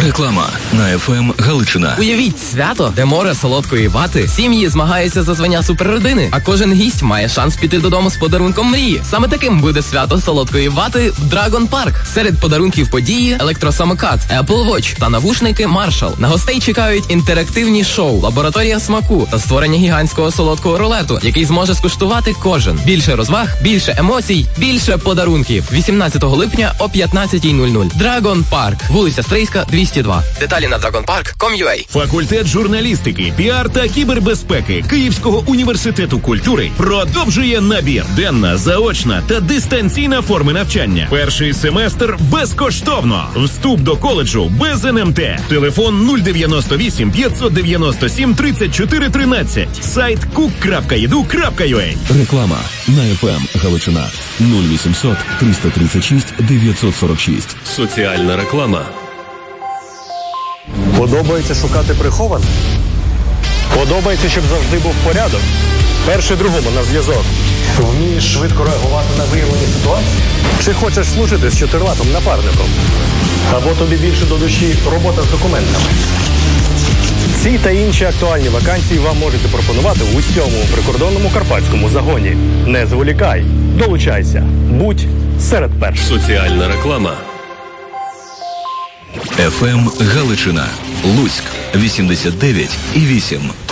Реклама на ФМ Галичина. Уявіть свято, де море солодкої вати, сім'ї змагаються за звання суперродини, а кожен гість має шанс піти додому з подарунком мрії. Саме таким буде свято солодкої вати в Dragon Park. Серед подарунків події електросамокат, Apple Watch та навушники Marshall. На гостей чекають інтерактивні шоу, лабораторія смаку та створення гігантського солодкого рулету, який зможе скуштувати кожен. Більше розваг, більше емоцій, більше подарунків. 18 липня о 15:00. Dragon Park. Вулиця Стрийська, 202. Деталі на dragonpark.com.ua. Факультет журналістики, піар та кібербезпеки Київського університету культури продовжує набір. Денна, заочна та дистанційна форми навчання. Перший семестр безкоштовно. Вступ до коледжу без НМТ. Телефон 098 597 34 13. Сайт cook.edu.ua. Реклама на ФМ Галичина. 0800 336 946. Соціальна реклама. Подобається шукати приховане? Подобається, щоб завжди був порядок? Перший другому на зв'язок. Вмієш швидко реагувати на виявлені ситуації? Чи хочеш служити з чотирилапим напарником? Або тобі більше до душі робота з документами? Ці та інші актуальні вакансії вам можуть запропонувати у 7-му прикордонному карпатському загоні. Не зволікай, долучайся, будь серед перших. Соціальна реклама. ФМ Галичина. Луцьк 89,8.